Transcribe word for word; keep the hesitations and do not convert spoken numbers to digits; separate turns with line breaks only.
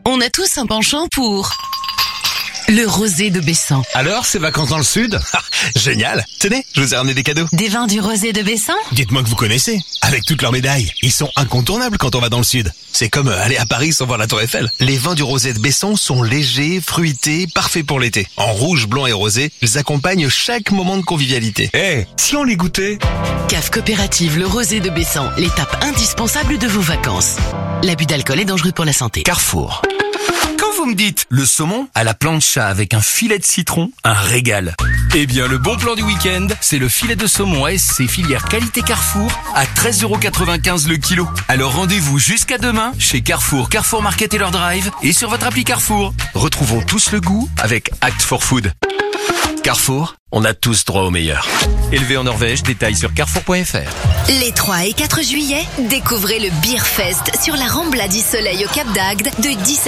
On a tous un penchant pour le rosé de Bessan.
Alors, ces vacances dans le sud? Génial! Tenez, je vous ai ramené des cadeaux.
Des vins du rosé de Bessan?
Dites-moi que vous connaissez. Avec toutes leurs médailles, ils sont incontournables quand on va dans le sud. C'est comme euh, aller à Paris sans voir la Tour Eiffel. Les vins du rosé de Bessan sont légers, fruités, parfaits pour l'été. En rouge, blanc et rosé, ils accompagnent chaque moment de convivialité.
Eh, hey, si on les goûtait?
Cave coopérative Le Rosé de Bessan, l'étape indispensable de vos vacances. L'abus d'alcool est dangereux pour la santé.
Carrefour. Quand vous me dites le saumon à la plancha avec un filet de citron, un régal. Eh bien, le bon plan du week-end, c'est le filet de saumon A S C filière qualité Carrefour à treize euros quatre-vingt-quinze le kilo. Alors rendez-vous jusqu'à demain chez Carrefour, Carrefour Market et leur drive et sur votre appli Carrefour. Retrouvons tous le goût avec Act for Food. Carrefour, on a tous droit au meilleur. Élevé en Norvège, détails sur carrefour point f r.
Les trois et quatre juillet, découvrez le Beer Fest sur la Rambla du Soleil au Cap d'Agde de dix-sept